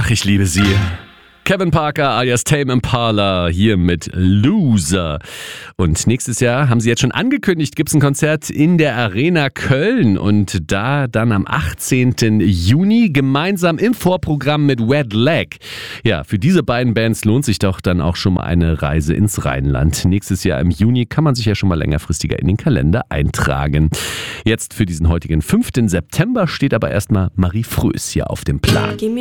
Ach, ich liebe sie. Kevin Parker alias Tame Impala hier mit Loser. Und nächstes Jahr, haben sie jetzt schon angekündigt, gibt es ein Konzert in der Arena Köln. Und da dann am 18. Juni gemeinsam im Vorprogramm mit Wet Leg. Ja, für diese beiden Bands lohnt sich doch dann auch schon mal eine Reise ins Rheinland. Nächstes Jahr im Juni kann man sich ja schon mal längerfristiger in den Kalender eintragen. Jetzt für diesen heutigen 5. September steht aber erstmal Marie Frös hier auf dem Plan.